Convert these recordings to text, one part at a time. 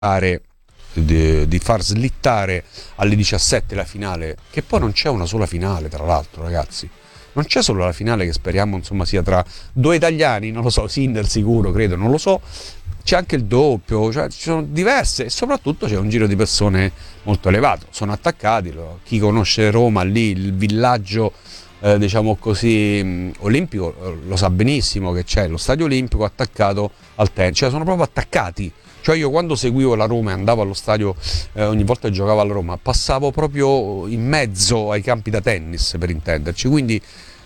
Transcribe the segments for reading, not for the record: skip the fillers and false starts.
di far slittare alle 17 la finale, che poi non c'è una sola finale, tra l'altro, ragazzi. Non c'è solo la finale, che speriamo insomma sia tra due italiani, non lo so, Sinner sicuro, credo, non lo so. C'è anche il doppio, cioè ci sono diverse, e soprattutto c'è un giro di persone molto elevato. Sono attaccati, chi conosce Roma, lì il villaggio diciamo così olimpico, lo sa benissimo che c'è lo stadio olimpico attaccato al tennis, cioè sono proprio attaccati. Cioè io quando seguivo la Roma e andavo allo stadio ogni volta che giocavo alla Roma, passavo proprio in mezzo ai campi da tennis, per intenderci, quindi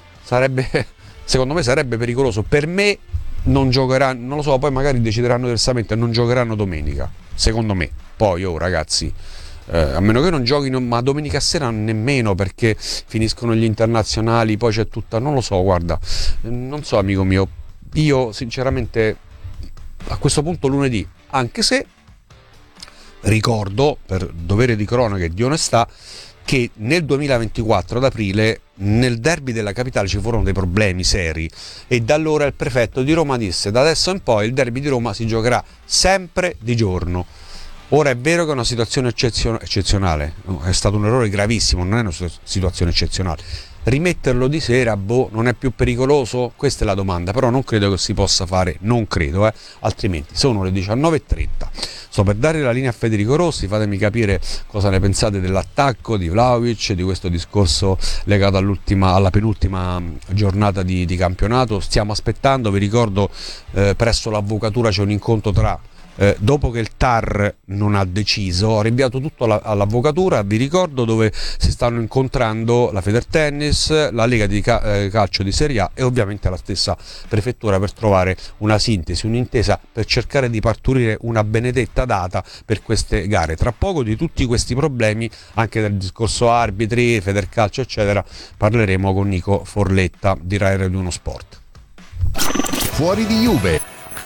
secondo me sarebbe pericoloso. Per me non giocheranno, non lo so, poi magari decideranno diversamente, non giocheranno domenica, secondo me. Poi ragazzi, a meno che non giochino, ma domenica sera nemmeno, perché finiscono gli internazionali, poi c'è tutta, non lo so, guarda, non so amico mio, io sinceramente a questo punto lunedì, anche se ricordo, per dovere di cronaca e di onestà, che nel 2024 ad aprile nel derby della capitale ci furono dei problemi seri, e da allora il prefetto di Roma disse: da adesso in poi il derby di Roma si giocherà sempre di giorno. Ora è vero che è una situazione eccezionale, è stato un errore gravissimo, non è una situazione eccezionale. Rimetterlo di sera, non è più pericoloso? Questa è la domanda, però non credo che si possa fare, non credo, altrimenti sono le 19:30. Sto per dare la linea a Federico Rossi, fatemi capire cosa ne pensate dell'attacco di Vlahovic, di questo discorso legato alla penultima giornata di campionato. Stiamo aspettando, vi ricordo, presso l'avvocatura c'è un incontro dopo che il TAR non ha deciso, ho rinviato tutto all'avvocatura, vi ricordo, dove si stanno incontrando la Federtennis, la Lega di Calcio di Serie A e ovviamente la stessa prefettura, per trovare una sintesi, un'intesa, per cercare di partorire una benedetta data per queste gare. Tra poco di tutti questi problemi, anche del discorso arbitri, Federcalcio eccetera, parleremo con Nico Forletta di Rai Radio 1 Sport. Fuori di Juve.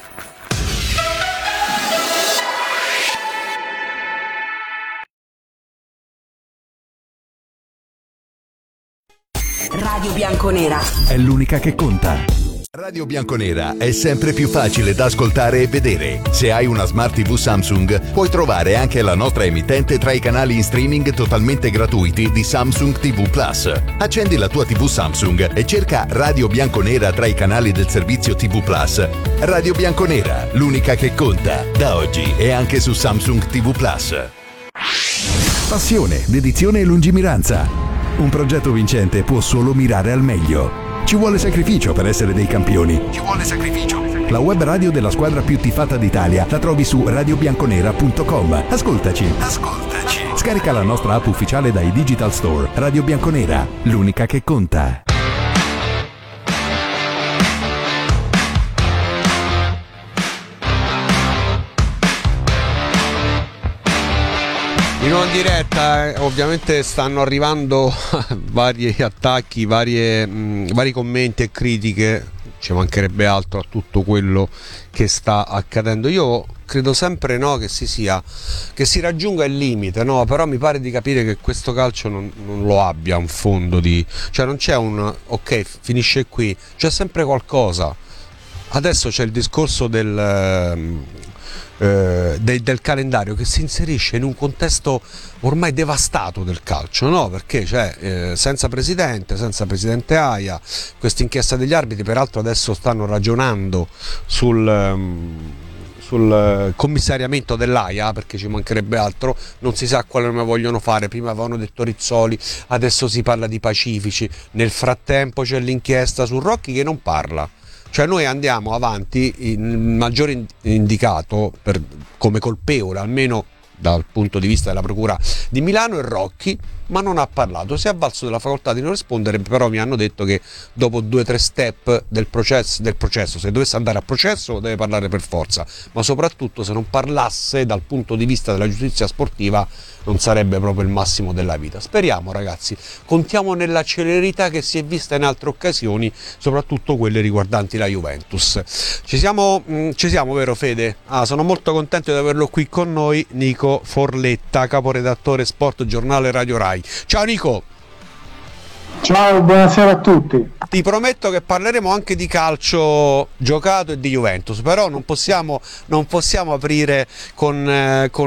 Radio Bianconera è l'unica che conta. Radio Bianconera è sempre più facile da ascoltare e vedere. Se hai una Smart TV Samsung, puoi trovare anche la nostra emittente tra i canali in streaming totalmente gratuiti di Samsung TV Plus. Accendi la tua TV Samsung e cerca Radio Bianconera tra i canali del servizio TV Plus. Radio Bianconera, l'unica che conta. Da oggi è anche su Samsung TV Plus. Passione, dedizione e lungimiranza. Un progetto vincente può solo mirare al meglio. Ci vuole sacrificio per essere dei campioni. Ci vuole sacrificio. La web radio della squadra più tifata d'Italia la trovi su radiobianconera.com. Ascoltaci. Scarica la nostra app ufficiale dai Digital Store. Radio Bianconera, l'unica che conta. In nuova diretta, ovviamente stanno arrivando vari attacchi, vari commenti e critiche, ci mancherebbe altro, a tutto quello che sta accadendo. Io credo sempre che si raggiunga il limite, però mi pare di capire che questo calcio non lo abbia un fondo cioè non c'è un ok, finisce qui, c'è sempre qualcosa. Adesso c'è il discorso del calendario che si inserisce in un contesto ormai devastato del calcio, perché senza presidente Aia, questa inchiesta degli arbitri, peraltro adesso stanno ragionando sul commissariamento dell'Aia, perché ci mancherebbe altro, non si sa quale nome vogliono fare. Prima avevano detto Rizzoli, adesso si parla di Pacifici, nel frattempo c'è l'inchiesta su Rocchi che non parla. Cioè noi andiamo avanti, il maggiore indicato come colpevole, almeno dal punto di vista della procura di Milano, è Rocchi, ma non ha parlato. Si è avvalso della facoltà di non rispondere, però mi hanno detto che dopo 2 o 3 step del processo, se dovesse andare a processo deve parlare per forza, ma soprattutto se non parlasse dal punto di vista della giustizia sportiva non sarebbe proprio il massimo della vita. Speriamo, ragazzi, contiamo nella celerità che si è vista in altre occasioni, soprattutto quelle riguardanti la Juventus. Ci siamo, vero Fede? Sono molto contento di averlo qui con noi, Nico Forletta, caporedattore Sport Giornale Radio Rai. Ciao Nico! Ciao, buonasera a tutti. Ti prometto che parleremo anche di calcio giocato e di Juventus, però non possiamo aprire con